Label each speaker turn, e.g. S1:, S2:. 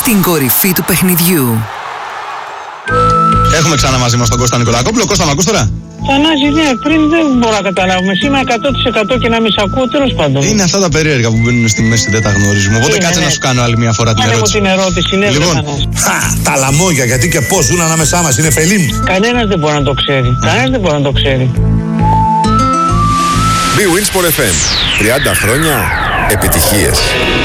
S1: στην κορυφή του παιχνιδιού.
S2: Έχουμε ξανά μαζί μας τον Κώστα Νικολακόπουλο. Κώστα, μ' ακούς τώρα?
S3: Θανάση, ναι, πριν δεν μπορώ να καταλάβουμε. Σήμερα 100% και να μην σ' ακούω, τέλος πάντων.
S2: Είναι αυτά τα περίεργα που μπαίνουν στη μέση, δεν τα γνωρίζουμε. Οπότε κάτσε να σου κάνω άλλη μια φορά την
S3: Κάνε
S2: ερώτηση.
S3: την ερώτηση, ναι,
S2: Λοιπόν,
S4: Τα λαμόγια, γιατί και πώς ζουν ανάμεσά μας, είναι φελίμ.
S3: κανένας δεν μπορεί να το ξέρει. Κανένας δεν μπορεί να το ξέρει.
S5: Big Wins for FM. 30 χρόνια επιτυχίες.